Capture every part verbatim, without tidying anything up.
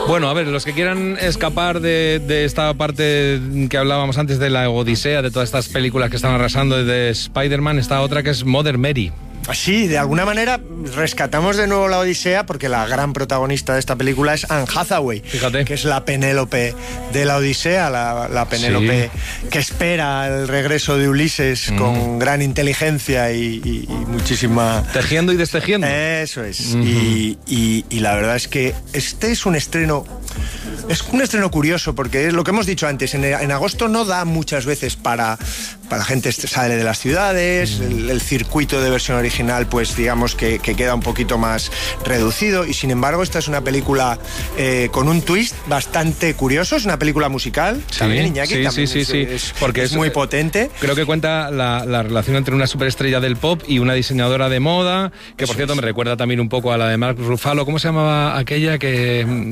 Bueno, a ver, los que quieran escapar de, de esta parte que hablábamos antes de la Odisea, de todas estas películas que están arrasando de Spider-Man, está otra que es Mother Mary. Sí, de alguna manera rescatamos de nuevo la Odisea porque la gran protagonista de esta película es Anne Hathaway. Fíjate. Que es la Penélope de la Odisea, la, la Penélope sí. que espera el regreso de Ulises mm. con gran inteligencia y, y, y muchísima... Tejiendo y destejiendo. Eso es. Mm-hmm. y, y, y la verdad es que este es un estreno... Es un estreno curioso porque es lo que hemos dicho antes, en, en agosto no da muchas veces para, para la gente sale de las ciudades, mm. el, el circuito de versión original pues digamos que, que queda un poquito más reducido y sin embargo esta es una película eh, con un twist bastante curioso, es una película musical, sí, también Iñaki, sí, también sí, es, sí, es, porque es, es muy potente. Creo que cuenta la, la relación entre una superestrella del pop y una diseñadora de moda, que por Eso cierto es. me recuerda también un poco a la de Mark Ruffalo, ¿cómo se llamaba aquella que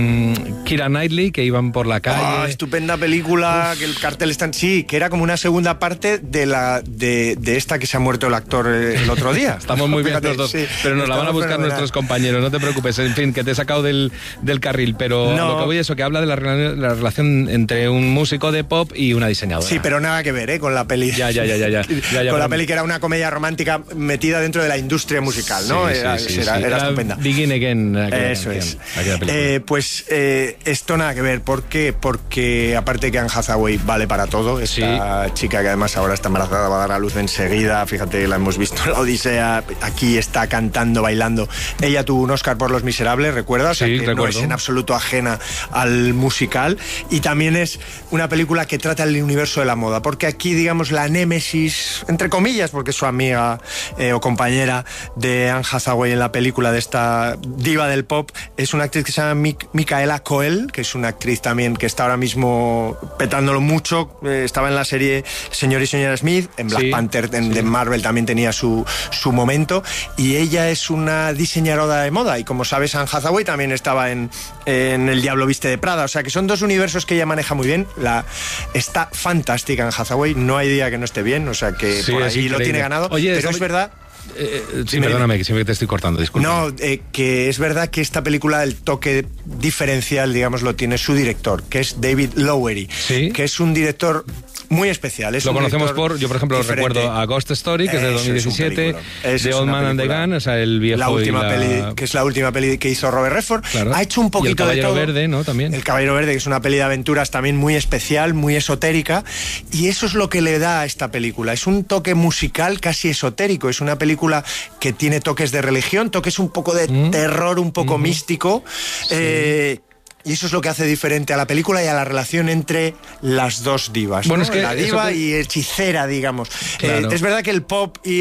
con Keira Knightley que iban por la calle? Ah, estupenda película, Uf. que el cartel está en... Sí, que era como una segunda parte de la de, de esta que se ha muerto el actor el otro día. Estamos muy bien Fíjate, los dos, sí, pero nos la van a buscar fenomenal. nuestros compañeros, no te preocupes, en fin, que te he sacado del, del carril, pero no. lo que voy es eso, que habla de la, la relación entre un músico de pop y una diseñadora. Sí, pero nada que ver, ¿eh? Con la peli. Ya, ya, ya, ya. ya, ya, ya con pero... la peli que era una comedia romántica metida dentro de la industria musical, ¿no? Sí, era, sí, sí, era, sí. era, era estupenda. Begin Again. Aquella, eso aquella, es. Aquella eh, pues eh, esto nada que ver, ¿por qué? Porque aparte que Anne Hathaway vale para todo, esta sí. chica que además ahora está embarazada va a dar a luz enseguida, fíjate, la hemos visto en la Odisea, aquí está cantando, bailando. Ella tuvo un Oscar por Los Miserables, ¿recuerdas? O sea, sí, que recuerdo. no es en absoluto ajena al musical y también es una película que trata el universo de la moda, porque aquí, digamos, la némesis, entre comillas, porque es su amiga eh, o compañera de Anne Hathaway en la película de esta diva del pop, es una actriz que se llama Mik- Micaela Coel, que es una actriz también que está ahora mismo petándolo mucho, eh, estaba en la serie Señor y Señora Smith, en Black sí, Panther, en, sí. de Marvel también tenía su, su momento, y ella es una diseñadora de moda, y como sabes Anne Hathaway también estaba en, en El Diablo Viste de Prada, o sea que son dos universos que ella maneja muy bien. La, está fantástica Anne Hathaway, no hay día que no esté bien, o sea que sí, por ahí lo tiene ganado. Oye, pero estamos... es verdad... Eh, sí, perdóname, que siempre te estoy cortando, disculpa. No, eh, que es verdad que esta película, el toque diferencial, digamos, lo tiene su director, que es David Lowery, ¿Sí? que es un director muy especial. Es lo un conocemos por, yo por ejemplo diferente. recuerdo a Ghost Story, que es de dos mil diecisiete, de Old Man and the Gun, o sea, el viejo la última y la... peli, que es la última peli que hizo Robert Redford. Claro. Ha hecho un poquito y el de todo. Caballero Verde, ¿no? También. El Caballero Verde, que es una peli de aventuras también muy especial, muy esotérica, y eso es lo que le da a esta película. Es un toque musical casi esotérico, es una película que tiene toques de religión, toques un poco de mm. terror, un poco mm. místico. Sí. Eh, Y eso es lo que hace diferente a la película y a la relación entre las dos divas. Bueno, ¿no? es que la diva que... y hechicera, digamos. Claro. Eh, es verdad que el pop y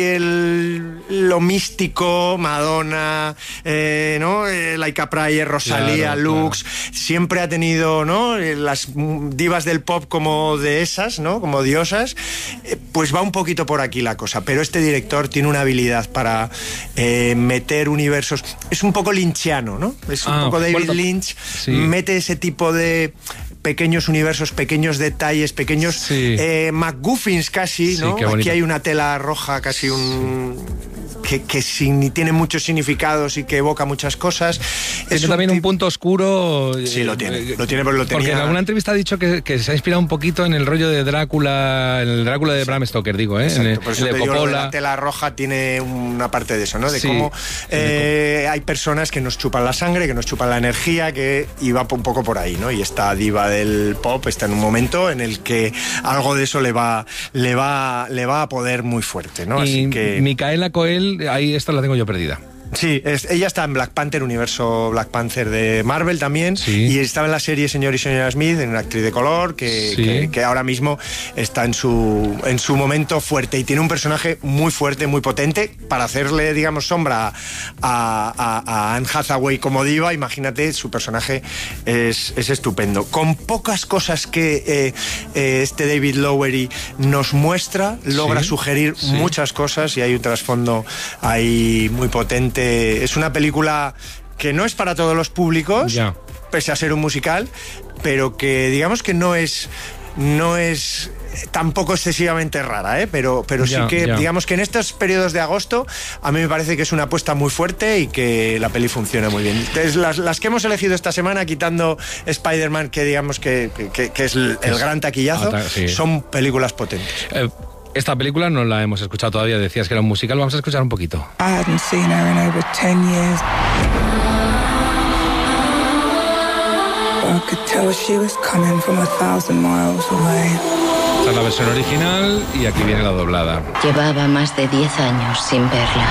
el lo místico, Madonna, eh, ¿no? Eh, Laika Pryor, Rosalía, claro, Lux, claro. siempre ha tenido, ¿no? Eh, las divas del pop como dehesas, ¿no? Como diosas. Eh, pues va un poquito por aquí la cosa. Pero este director tiene una habilidad para eh, meter universos. Es un poco lynchiano, ¿no? Es un ah, poco David bueno, Lynch. Sí. Mete ese tipo de pequeños universos, pequeños detalles, pequeños sí. eh, MacGuffins casi, sí, ¿no? Aquí hay una tela roja, casi un... que, que sin, tiene muchos significados y que evoca muchas cosas. Tiene es un también un punto oscuro. Sí, lo tiene, lo tiene porque lo tenía... Porque en alguna entrevista ha dicho que, que se ha inspirado un poquito en el rollo de Drácula, en el Drácula de Bram Stoker, digo, ¿eh? Exacto, en el, por eso el te de digo, Coppola. la tela roja tiene una parte de eso, ¿no? De sí, cómo eh, de hay personas que nos chupan la sangre, que nos chupan la energía, que y va un poco por ahí, ¿no? Y esta diva del pop está en un momento en el que algo de eso le va, le va, le va a poder muy fuerte, ¿no? Y Así que Micaela Coel, ahí esta la tengo yo perdida. Sí, es, ella está en Black Panther, universo Black Panther de Marvel también, sí. y estaba en la serie Señor y Señora Smith, en una actriz de color que, sí. que, que ahora mismo está en su, en su momento fuerte y tiene un personaje muy fuerte, muy potente para hacerle, digamos, sombra a, a, a Anne Hathaway como diva. Imagínate, su personaje es, es estupendo. Con pocas cosas que eh, eh, este David Lowery nos muestra, logra sí. sugerir sí. muchas cosas y hay un trasfondo ahí muy potente. Es una película que no es para todos los públicos, ya. pese a ser un musical, pero que digamos que no es no es tampoco excesivamente rara, ¿eh? pero, pero ya, sí que, ya. digamos que en estos periodos de agosto, a mí me parece que es una apuesta muy fuerte y que la peli funciona muy bien. Entonces, las, las que hemos elegido esta semana, quitando Spider-Man, que digamos que, que, que es el, el gran taquillazo, ah, sí. son películas potentes. Eh, esta película no la hemos escuchado todavía, decías que era un musical, vamos a escuchar un poquito. I hadn't seen her in over ten years. I could tell she was coming from a thousand miles away. Esta es la versión original y aquí viene la doblada. Llevaba más de diez años sin verla.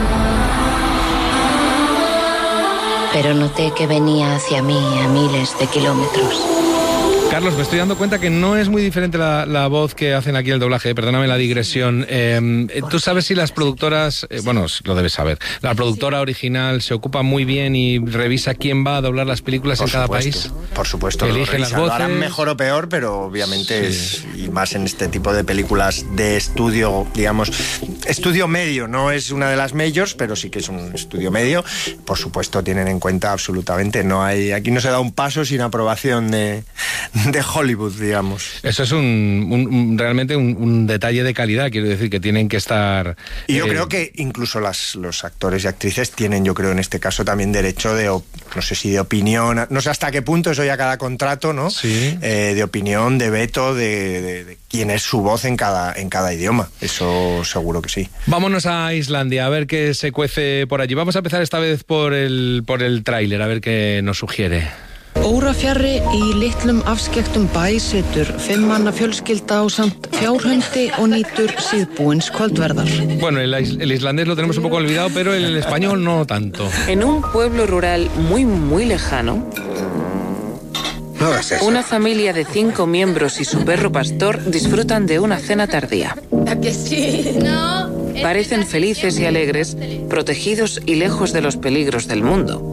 Pero noté que venía hacia mí a miles de kilómetros. Carlos, me estoy dando cuenta que no es muy diferente la, la voz que hacen aquí el doblaje, perdóname la digresión. Eh, ¿Tú sabes si las productoras, eh, bueno, lo debes saber, la productora original se ocupa muy bien y revisa quién va a doblar las películas Por en cada supuesto, país? Por supuesto. Eligen las Lo voces. harán mejor o peor, pero obviamente Sí. es, y más en este tipo de películas de estudio, digamos, estudio medio, no es una de las majors, pero sí que es un estudio medio. Por supuesto, tienen en cuenta absolutamente, no hay, aquí no se da un paso sin aprobación de, de Hollywood, digamos. Eso es un, un, un realmente un, un detalle de calidad, quiero decir, que tienen que estar... Y yo eh, creo que incluso las, los actores y actrices tienen, yo creo, en este caso también derecho de, op- no sé si de opinión, no sé hasta qué punto, eso ya cada contrato, ¿no? Sí. Eh, de opinión, de veto, de, de, de quién es su voz en cada, en cada idioma. Eso seguro que sí. Vámonos a Islandia, a ver qué se cuece por allí. Vamos a empezar esta vez por el, por el tráiler, a ver qué nos sugiere. Órafjarri í litlum afskekktum bæ situr fimm manna fjölskylda ásamt fjárhundi og nýtur síðbúins kvöldverðar. Bueno, el, is- el islandés lo tenemos un poco olvidado, pero el, el español no tanto. En un pueblo rural muy, muy lejano, No hagas eso. una familia de cinco miembros y su perro pastor disfrutan de una cena tardía. Parecen felices y alegres, protegidos y lejos de los peligros del mundo.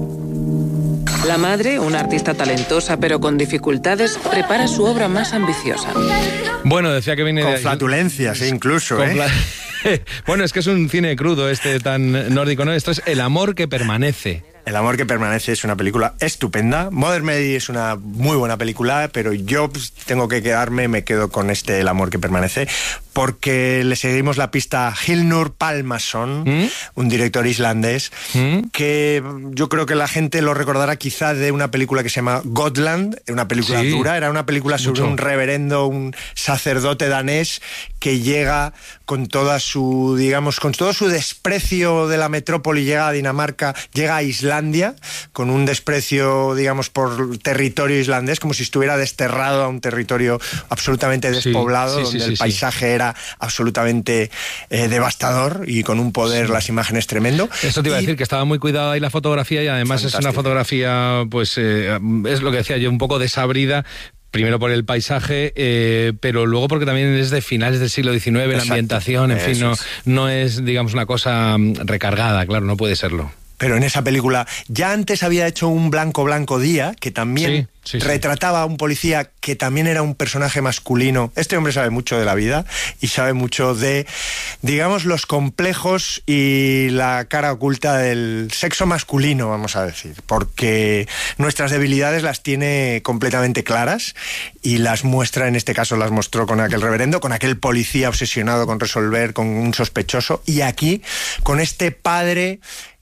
La madre, una artista talentosa pero con dificultades, prepara su obra más ambiciosa. Bueno, decía que viene Con de... flatulencias, eh, incluso, Con ¿eh? fla- Bueno, es que es un cine crudo este tan nórdico, ¿no? Esto es El amor que permanece. El amor que permanece es una película estupenda. Modern Mary es una muy buena película, pero yo pues, tengo que quedarme, me quedo con este El amor que permanece, porque le seguimos la pista a Hilnur Palmason, ¿Mm? un director islandés, ¿Mm? que yo creo que la gente lo recordará quizá de una película que se llama Gotland, una película Sí, dura, era una película sobre mucho. un reverendo, un sacerdote danés que llega con toda su, digamos, con todo su desprecio de la metrópoli, llega a Dinamarca, llega a Islandia, con un desprecio, digamos, por territorio islandés, como si estuviera desterrado a un territorio absolutamente Sí, despoblado, sí, sí, donde sí, el sí. paisaje era absolutamente eh, devastador y con un poder, las imágenes tremendo. Eso te iba a Y- decir, que estaba muy cuidada ahí la fotografía y además es una Fantástico. fotografía, pues, eh, es lo que decía yo, un poco desabrida. Primero por el paisaje, eh, pero luego porque también es de finales del siglo diecinueve, la Exacto. ambientación, en fin, Eso no, es. no es, digamos, una cosa mm, recargada, claro, no puede serlo. Pero en esa película ya antes había hecho un Blanco Blanco Día, que también Sí, sí, sí. retrataba a un policía que también era un personaje masculino. Este hombre sabe mucho de la vida y sabe mucho de, digamos, los complejos y la cara oculta del sexo masculino, vamos a decir, porque nuestras debilidades las tiene completamente claras y las muestra, en este caso las mostró con aquel reverendo, con aquel policía obsesionado con resolver, con un sospechoso, y aquí con este padre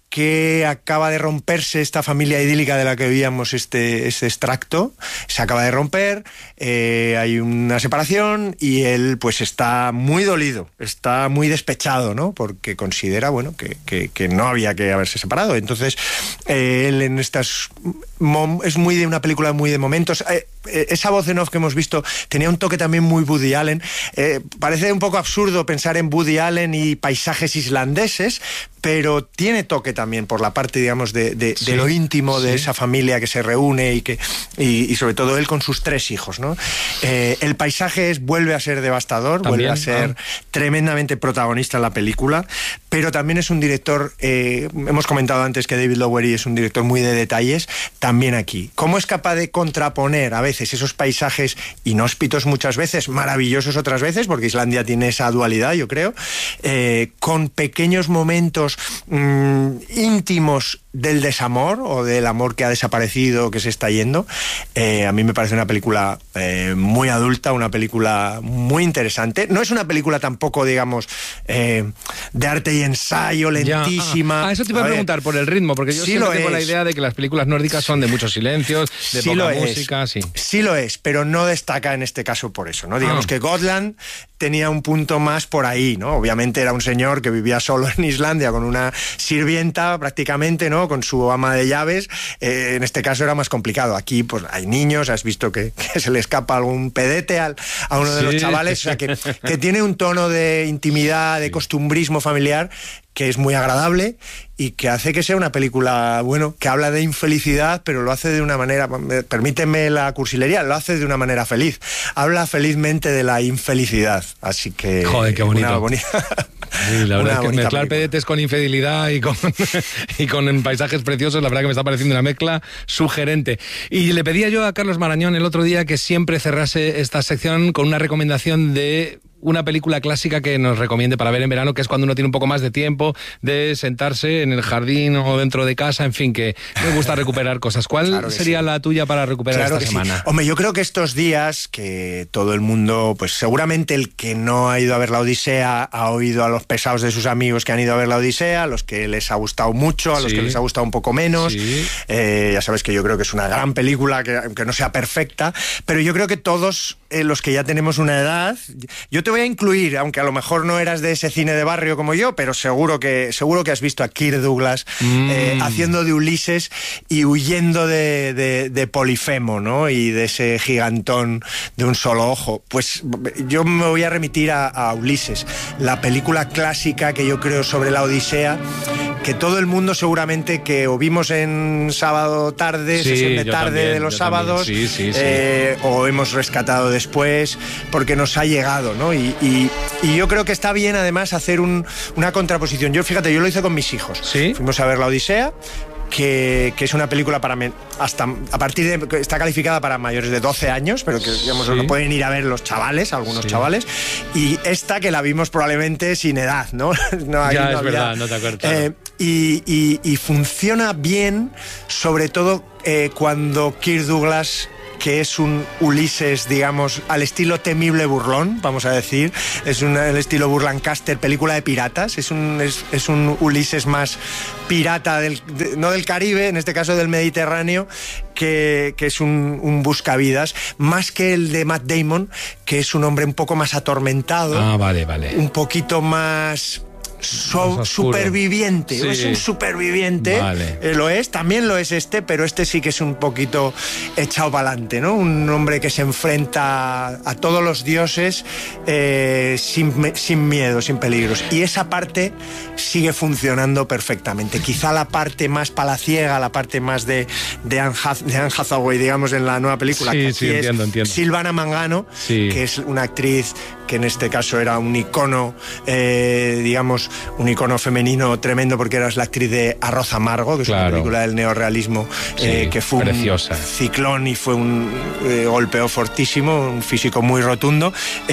que acaba de romperse esta familia idílica de la que veíamos este, este extracto, se acaba de romper, eh, hay una separación y él pues está muy dolido, está muy despechado, ¿no? Porque considera, bueno, que, que, que no había que haberse separado. Entonces, eh, él en estas... mom- es muy de una película muy de momentos. Eh, eh, esa voz en off que hemos visto tenía un toque también muy Woody Allen. Eh, parece un poco absurdo pensar en Woody Allen y paisajes islandeses, pero tiene toque también por la parte, digamos, de, de, Sí, de lo íntimo de sí. esa familia que se reúne y que y, y sobre todo él con sus tres hijos, ¿no? Eh, el paisaje es, vuelve a ser devastador, También, vuelve a ser ah. tremendamente protagonista en la película, pero también es un director, eh, hemos comentado antes que David Lowery es un director muy de detalles, también aquí. ¿Cómo es capaz de contraponer a veces esos paisajes inhóspitos muchas veces, maravillosos otras veces, porque Islandia tiene esa dualidad, yo creo, eh, con pequeños momentos mmm, íntimos del desamor o del amor que ha desaparecido, que se está yendo. Eh, a mí me parece una película eh, muy adulta, una película muy interesante. No es una película tampoco, digamos, eh, de arte y ensayo, lentísima. Ya, ah, eso te iba a, a preguntar por el ritmo, porque yo sí siempre tengo es. la idea de que las películas nórdicas son de muchos silencios, de sí poca lo música, es. sí. Sí lo es, pero no destaca en este caso por eso, ¿no? Digamos ah. que Gotland tenía un punto más por ahí, ¿no? Obviamente era un señor que vivía solo en Islandia con una sirvienta prácticamente, ¿no? Con su ama de llaves. Eh, en este caso era más complicado. Aquí pues hay niños, has visto que, que se le escapa algún pedete al, a uno de sí. los chavales, o sea, que, que tiene un tono de intimidad, de costumbrismo familiar que es muy agradable y que hace que sea una película, bueno, que habla de infelicidad, pero lo hace de una manera, permíteme la cursilería, lo hace de una manera feliz. Habla felizmente de la infelicidad, así que... Joder, qué bonito. Una bonita... Sí, la verdad es que mezclar película. pedetes con infidelidad y con, y con paisajes preciosos, la verdad que me está pareciendo una mezcla sugerente. Y le pedía yo a Carlos Marañón el otro día que siempre cerrase esta sección con una recomendación de una película clásica que nos recomiende para ver en verano, que es cuando uno tiene un poco más de tiempo de sentarse en el jardín o dentro de casa, en fin, que me gusta recuperar cosas. ¿Cuál claro sería sí. la tuya para recuperar claro esta semana? Sí. Hombre, yo creo que estos días que todo el mundo, pues seguramente el que no ha ido a ver La Odisea ha oído a los pesados de sus amigos que han ido a ver La Odisea, a los que les ha gustado mucho, a los sí. que les ha gustado un poco menos. Sí. Eh, ya sabes que yo creo que es una gran película, que aunque no sea perfecta, pero yo creo que todos eh, los que ya tenemos una edad, yo te voy a incluir, aunque a lo mejor no eras de ese cine de barrio como yo, pero seguro que seguro que has visto a Kirk Douglas mm. eh, haciendo de Ulises y huyendo de, de, de Polifemo, ¿no? Y de ese gigantón de un solo ojo. Pues yo me voy a remitir a, a Ulises, la película clásica que yo creo sobre la Odisea, que todo el mundo seguramente que o vimos en sábado tarde, sí, sesión de tarde también, de los sábados, sí, sí, sí. Eh, o hemos rescatado después, porque nos ha llegado, ¿no? Y, y, y yo creo que está bien además hacer un, una contraposición. Yo, fíjate, yo lo hice con mis hijos. ¿Sí? Fuimos a ver La Odisea, que, que es una película para hasta a partir de está calificada para mayores de doce años, pero que digamos sí. lo pueden ir a ver los chavales, algunos sí. chavales, y esta que la vimos probablemente sin edad, ¿no? no ya, no es había, verdad, no te acuerdas. Eh, y, y, y funciona bien, sobre todo eh, cuando Kirk Douglas, que es un Ulises, digamos, al estilo temible burlón, vamos a decir, es un el estilo Burlancaster, película de piratas, es un, es, es un Ulises más pirata, del, de, no del Caribe, en este caso del Mediterráneo, que, que es un, un buscavidas, más que el de Matt Damon, que es un hombre un poco más atormentado, ah, vale, vale. un poquito más... So, superviviente, sí. es un superviviente, vale. eh, lo es, también lo es este, pero este sí que es un poquito echado para adelante, ¿no? Un hombre que se enfrenta a, a todos los dioses eh, sin, sin miedo, sin peligros, y esa parte sigue funcionando perfectamente. Quizá la parte más palaciega, la parte más de, de, Anne, de Anne Hathaway, digamos, en la nueva película, sí, que sí, entiendo, es entiendo. Silvana Mangano, sí. que es una actriz que en este caso era un icono, eh, digamos, un icono femenino tremendo, porque eras la actriz de Arroz Amargo, que es claro. una película del neorrealismo, sí, eh, que fue preciosa. Un ciclón y fue un eh, golpeo fortísimo, un físico muy rotundo.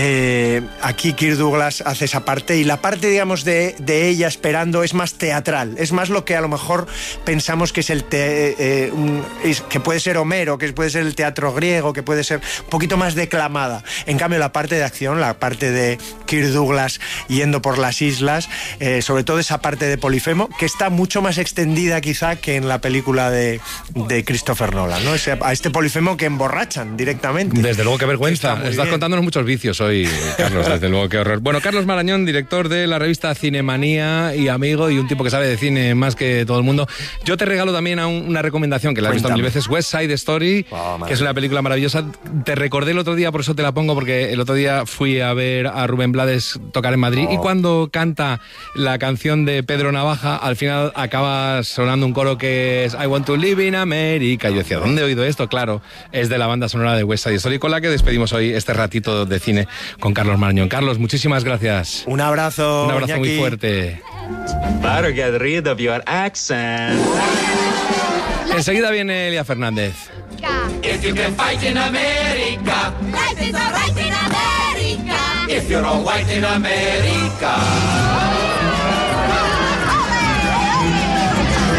Eh, aquí Kirk Douglas hace esa parte, y la parte, digamos, de, de ella esperando es más teatral, es más lo que a lo mejor pensamos que es el te, eh, un, es, que puede ser Homero, que puede ser el teatro griego, que puede ser un poquito más declamada. En cambio, la parte de acción, la parte de Kirk Douglas yendo por las islas, eh, sobre todo esa parte de Polifemo, que está mucho más extendida quizá que en la película de, de Christopher Nolan, ¿no? Ese, a este Polifemo que emborrachan directamente. Desde luego, qué vergüenza. Estás bien. Contándonos muchos vicios hoy, Carlos, desde luego, qué horror. Bueno, Carlos Marañón, director de la revista Cinemanía y amigo, y un tipo que sabe de cine más que todo el mundo. Yo te regalo también a un, una recomendación que la he visto mil veces, West Side Story, oh, que es una película maravillosa. Te recordé el otro día, por eso te la pongo, porque el otro día fui a ver a Rubén Blades tocar en Madrid, oh. y cuando canta la canción de Pedro Navaja, al final acaba sonando un coro que es I want to live in America. Yo decía, ¿dónde he oído esto? Claro, es de la banda sonora de West Side Story, con la que despedimos hoy este ratito de cine con Carlos Marañón. Carlos, muchísimas gracias. Un abrazo. Un abrazo Iñaki. Muy fuerte. Better get rid of your accent. Enseguida viene Elia Fernández. If you can fight in America, life is alright in America. If you're all white in America.